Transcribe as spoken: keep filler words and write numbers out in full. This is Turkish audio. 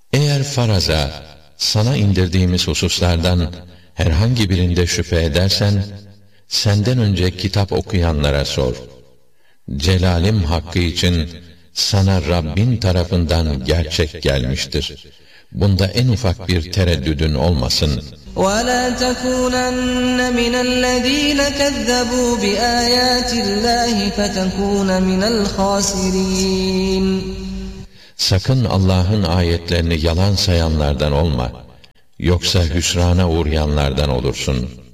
Eğer faraza, sana indirdiğimiz hususlardan herhangi birinde şüphe edersen, senden önce kitap okuyanlara sor. Celalim hakkı için sana Rabbin tarafından gerçek gelmiştir. Bunda en ufak bir tereddüdün olmasın. وَلَا تَكُونَنَّ مِنَ الَّذ۪ينَ كَذَّبُوا بِآيَاتِ اللّٰهِ فَتَكُونَ مِنَ الْخَاسِرِينَ Sakın Allah'ın ayetlerini yalan sayanlardan olma, yoksa hüsrana uğrayanlardan olursun.